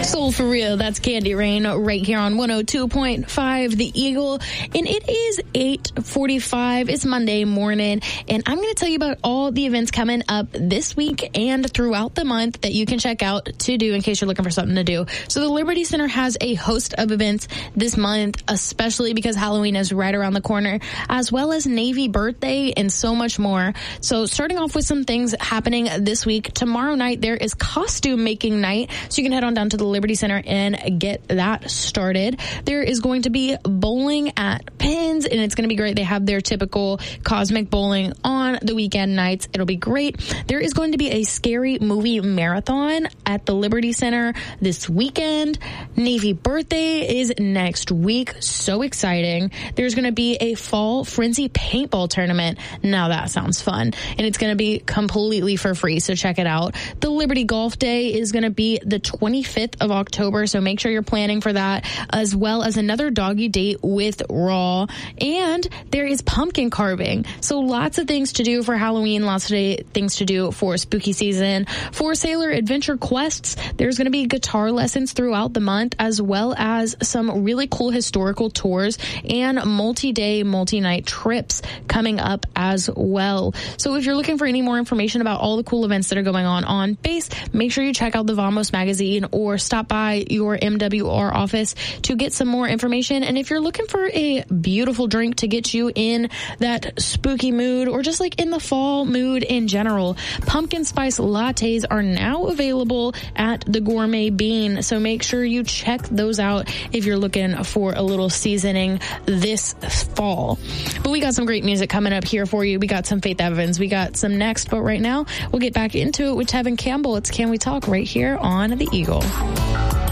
Soul for real. That's Candy Rain right here on 102.5 The Eagle. And it is 8:45. It's Monday morning. And I'm going to tell you about all the events coming up this week and throughout the month that you can check out to do in case you're looking for something to do. So the Liberty Center has a host of events this month, especially because Halloween is right around the corner, as well as Navy birthday and so much more. So starting off with some things happening this week. Tomorrow night, there is costume making night. So you can head on down to the Liberty Center and get that started. There is going to be bowling at Pins, and it's going to be great. They have their typical cosmic bowling on the weekend nights. It'll be great. There is going to be a scary movie marathon at the Liberty Center this weekend. Navy birthday is next week. So exciting. There's going to be a fall frenzy paintball tournament. Now that sounds fun. And it's going to be completely for free. So check it out. The Liberty Golf Day is going to be the 25th of October. So make sure you're planning for that, as well as another doggy date with Raw. And there is pumpkin carving. So lots of things to do for Halloween, lots of things to do for spooky season. For Sailor Adventure Quests, there's going to be guitar lessons throughout the month, as well as some really cool historical tours and multi-day, multi-night trips coming up as well. So if you're looking for any more information about all the cool events that are going on base, make sure you check out the Vamos magazine or stop by your MWR office to get some more information. And if you're looking for a beautiful drink to get you in that spooky mood or just like in the fall mood in general, pumpkin spice lattes are now available at the Gourmet Bean. So make sure you check those out if you're looking for a little seasoning this fall. But we got some great music coming up here for you. We got some Faith Evans. We got some next. But right now, we'll get back into it with Tevin Campbell. It's Can We Talk right here on The Eagle.